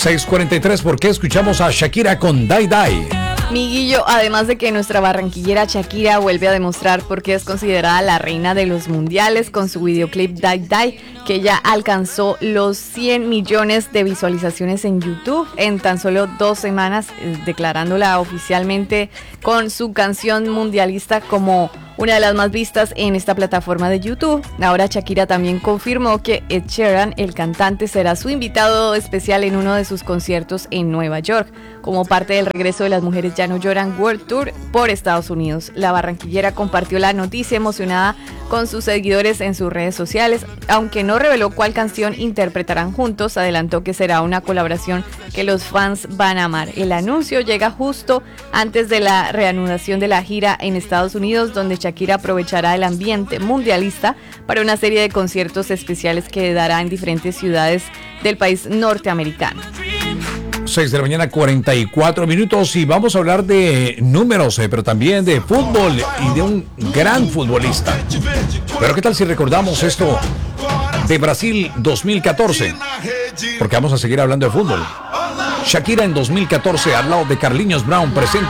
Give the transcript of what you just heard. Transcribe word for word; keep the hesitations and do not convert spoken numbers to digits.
seis cuarenta y tres, ¿por qué escuchamos a Shakira con Die Die? Miguillo, además de que nuestra barranquillera Shakira vuelve a demostrar por qué es considerada la reina de los mundiales con su videoclip Die Die, que ya alcanzó los cien millones de visualizaciones en YouTube en tan solo dos semanas, declarándola oficialmente con su canción mundialista como una de las más vistas en esta plataforma de YouTube. Ahora Shakira también confirmó que Ed Sheeran, el cantante, será su invitado especial en uno de sus conciertos en Nueva York, como parte del regreso de Las Mujeres Ya No Lloran World Tour por Estados Unidos. La barranquillera compartió la noticia emocionada con sus seguidores en sus redes sociales, aunque no reveló cuál canción interpretarán juntos. Adelantó que será una colaboración que los fans van a amar. El anuncio llega justo antes de la reanudación de la gira en Estados Unidos, donde Shakira aprovechará el ambiente mundialista para una serie de conciertos especiales que dará en diferentes ciudades del país norteamericano. seis de la mañana, cuarenta y cuatro minutos, y vamos a hablar de números, eh, pero también de fútbol y de un gran futbolista. Pero ¿qué tal si recordamos esto de Brasil dos mil catorce? Porque vamos a seguir hablando de fútbol. Shakira en dos mil catorce al lado de Carlinhos Brown presenta